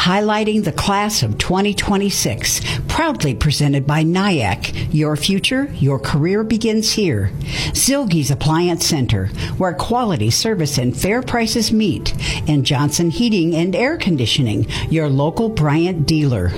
highlighting the class of 2026. Proudly presented by NIAC. Your future, your career begins here. Zilge's Appliance Center, where quality service and fair prices meet. And Johnson Heating and Air Conditioning, your local Bryant dealer.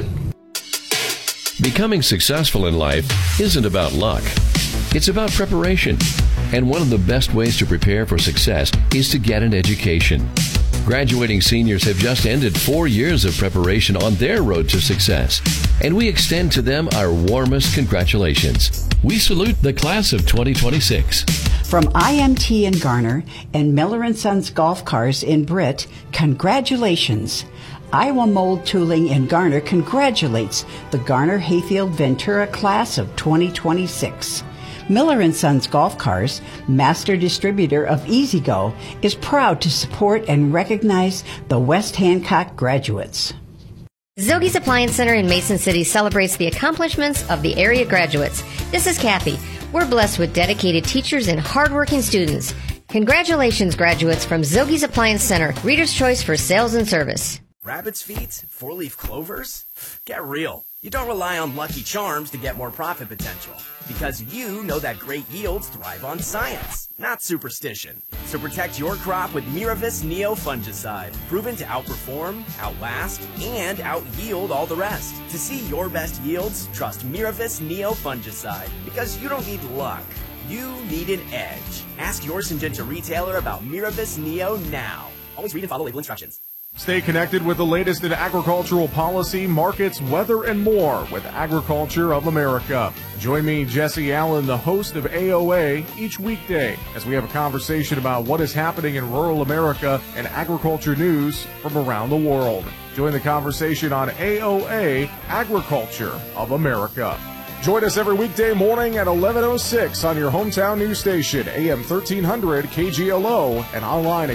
Becoming successful in life isn't about luck. It's about preparation. And one of the best ways to prepare for success is to get an education. Graduating seniors have just ended 4 years of preparation on their road to success, and we extend to them our warmest congratulations. We salute the class of 2026. From IMT in Garner and Miller & Sons Golf Cars in Britt, congratulations. Iowa Mold Tooling in Garner congratulates the Garner Hayfield Ventura class of 2026. Miller & Sons Golf Cars, master distributor of E-Z-GO, is proud to support and recognize the West Hancock graduates. Zilge's Appliance Center in Mason City celebrates the accomplishments of the area graduates. This is Kathy. We're blessed with dedicated teachers and hardworking students. Congratulations, graduates from Zilge's Appliance Center, Reader's Choice for Sales and Service. Rabbit's feet? Four-leaf clovers? Get real. You don't rely on Lucky Charms to get more profit potential, because you know that great yields thrive on science, not superstition. So protect your crop with Miravis Neo fungicide, proven to outperform, outlast, and out-yield all the rest. To see your best yields, trust Miravis Neo fungicide, because you don't need luck. You need an edge. Ask your Syngenta retailer about Miravis Neo now. Always read and follow label instructions. Stay connected with the latest in agricultural policy, markets, weather, and more with Agriculture of America. Join me, Jesse Allen, the host of AOA, each weekday as we have a conversation about what is happening in rural America and agriculture news from around the world. Join the conversation on AOA, Agriculture of America. Join us every weekday morning at 11:06 on your hometown news station, AM 1300 KGLO, and online at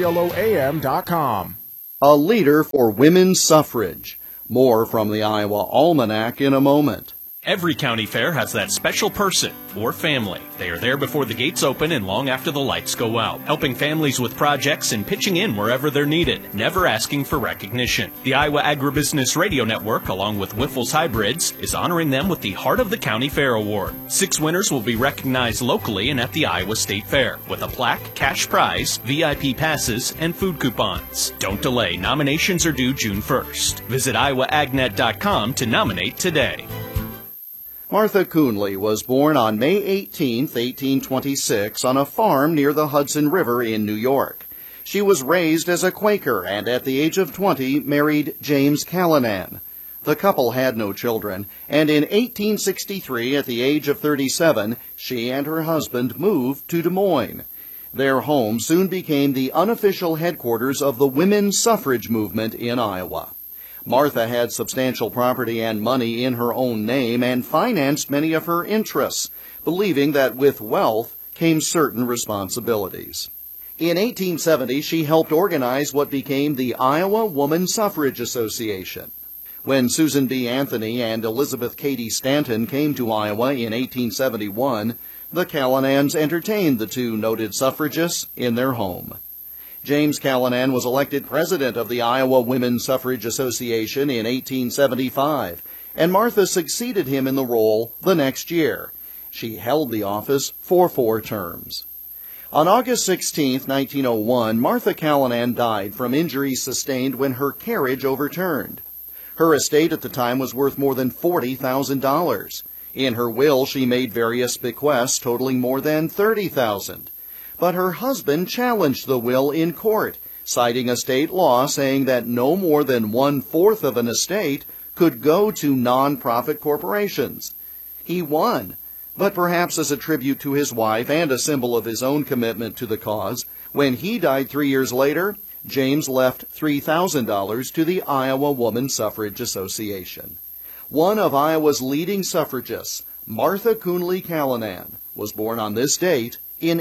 kgloam.com. A leader for women's suffrage. More from the Iowa Almanac in a moment. Every county fair has that special person or family. They are there before the gates open and long after the lights go out, helping families with projects and pitching in wherever they're needed, never asking for recognition. The Iowa Agribusiness Radio Network, along with Wiffles Hybrids, is honoring them with the Heart of the County Fair Award. 6 winners will be recognized locally and at the Iowa State Fair, with a plaque, cash prize, VIP passes, and food coupons. Don't delay. Nominations are due June 1st. Visit iowaagnet.com to nominate today. Martha Coonley was born on May 18, 1826, on a farm near the Hudson River in New York. She was raised as a Quaker and at the age of 20 married James Callanan. The couple had no children, and in 1863, at the age of 37, she and her husband moved to Des Moines. Their home soon became the unofficial headquarters of the women's suffrage movement in Iowa. Martha had substantial property and money in her own name and financed many of her interests, believing that with wealth came certain responsibilities. In 1870, she helped organize what became the Iowa Woman Suffrage Association. When Susan B. Anthony and Elizabeth Cady Stanton came to Iowa in 1871, the Callanans entertained the two noted suffragists in their home. James Callanan was elected president of the Iowa Women's Suffrage Association in 1875, and Martha succeeded him in the role the next year. She held the office for 4 terms. On August 16, 1901, Martha Callanan died from injuries sustained when her carriage overturned. Her estate at the time was worth more than $40,000. In her will, she made various bequests totaling more than $30,000. But her husband challenged the will in court, citing a state law saying that no more than 1/4 of an estate could go to non-profit corporations. He won, but perhaps as a tribute to his wife and a symbol of his own commitment to the cause, when he died 3 years later, James left $3,000 to the Iowa Woman Suffrage Association. One of Iowa's leading suffragists, Martha Coonley Callanan, was born on this date in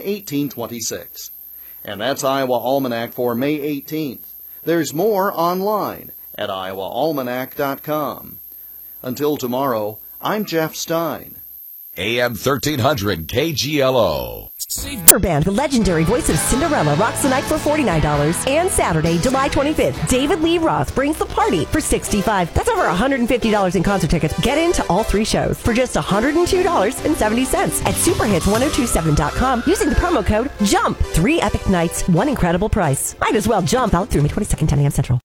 1826. And that's Iowa Almanac for May 18th. There's more online at iowaalmanac.com. Until tomorrow, I'm Jeff Stein. AM 1300 KGLO. Band, the legendary voice of Cinderella, rocks the night for $49. And Saturday, July 25th, David Lee Roth brings the party for $65. That's over $150 in concert tickets. Get into all 3 shows for just $102.70 at superhits1027.com using the promo code JUMP. 3 epic nights, 1 incredible price. Might as well jump out through May 22nd, 10 a.m. Central.